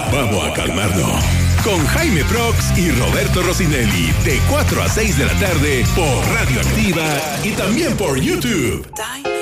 Vamos a calmarlo. Con Jaime Prox y Roberto Rossinelli, de 4 a 6 de la tarde por Radio Activa y también por YouTube.